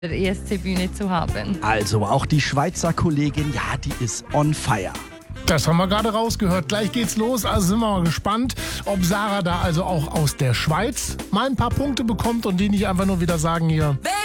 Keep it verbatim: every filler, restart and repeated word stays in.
der E S C-Bühne zu haben. Also auch die Schweizer Kollegin, ja, die ist on fire. Das haben wir gerade rausgehört. Gleich geht's los. Also sind wir mal gespannt, ob Sarah da also auch aus der Schweiz mal ein paar Punkte bekommt und die nicht einfach nur wieder sagen hier.